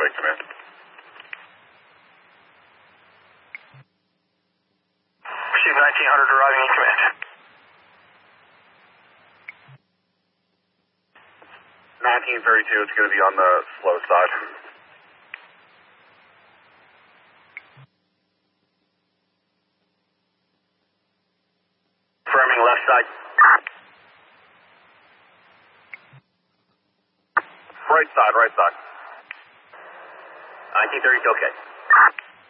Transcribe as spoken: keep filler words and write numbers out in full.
Wake Command. Receive nineteen hundred arriving in command. nineteen thirty-two, it's going to be on the slow side. Affirming left side. Right side, right side. nineteen thirty-two, okay.